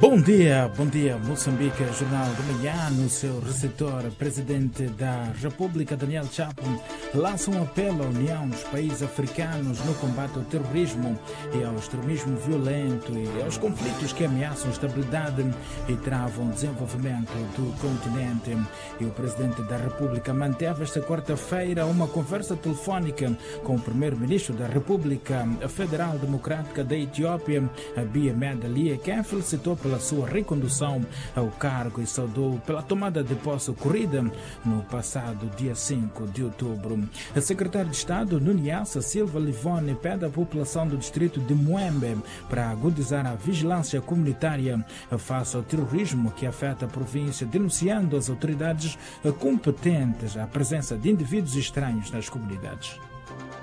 Bom dia, Moçambique, Jornal de Manhã. No seu receptor, presidente da República, Daniel Chapo, lança um apelo à União dos países africanos no combate ao terrorismo e ao extremismo violento e aos conflitos que ameaçam a estabilidade e travam o desenvolvimento do continente. E o presidente da República manteve esta quarta-feira uma conversa telefónica com o primeiro-ministro da República Federal Democrática da Etiópia, Abiy Ahmed Ali, quem felicitou pela sua recondução ao cargo e saudou pela tomada de posse ocorrida no passado dia 5 de outubro. A secretária de Estado, Nuniasa Silva Livone, pede à população do distrito de Muembe para agudizar a vigilância comunitária face ao terrorismo que afeta a província, denunciando às autoridades competentes a presença de indivíduos estranhos nas comunidades.